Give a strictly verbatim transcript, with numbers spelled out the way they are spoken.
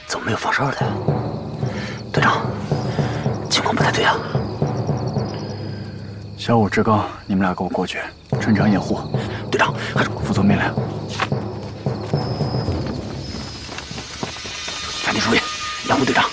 怎么没有放哨的呀？队长，情况不太对啊！ 小五、志刚，你们俩跟我过去，穿场掩护。 队长，还是服从命令。 赶紧注意，杨武队长，